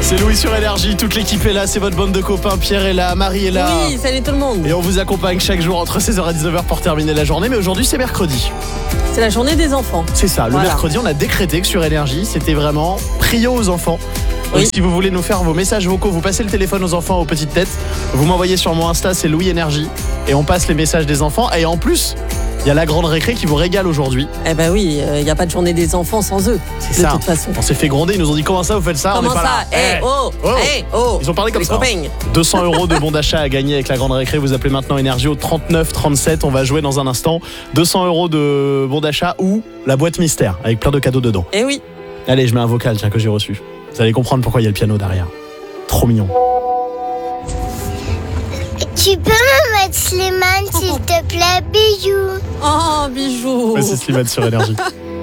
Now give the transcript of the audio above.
C'est Louis sur Énergie, toute l'équipe est là, c'est votre bande de copains, Pierre est là, Marie est là. Oui, salut tout le monde. Et on vous accompagne chaque jour entre 16h et 19h pour terminer la journée, mais aujourd'hui c'est mercredi. C'est la journée des enfants. C'est ça, le Voilà. mercredi on a décrété que sur Énergie, c'était vraiment prio aux enfants. Donc Oui. si vous voulez nous faire vos messages vocaux, vous passez le téléphone aux enfants aux petites têtes, vous m'envoyez sur mon Insta, c'est Louis Énergie, et on passe les messages des enfants, et en plus, il y a la grande récré qui vous régale aujourd'hui. Eh ben oui, il n'y a pas de journée des enfants sans eux, C'est de ça. toute façon. On s'est fait gronder, ils nous ont dit comment ça vous faites ça, Comment on n'est pas ça là. Oh. Ils ont parlé comme Les ça. copains. 200 € de bon d'achat à gagner avec la grande récré. Vous appelez maintenant Énergie au 39 37. On va jouer dans un instant. 200 € de bon d'achat ou la boîte mystère avec plein de cadeaux dedans. Eh oui. Allez, je mets un vocal tiens, que j'ai reçu. Vous allez comprendre pourquoi il y a le piano derrière. Trop mignon. Tu peux me mettre Slimane, s'il te plaît, bisous. Oh, bijou. Ouais, c'est Slimane sur Énergie.